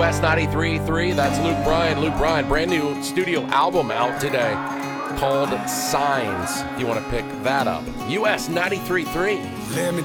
US 93.3. That's Luke Bryan. Luke Bryan, brand new studio album out today called Signs. If you want to pick that up. US 93.3. Let me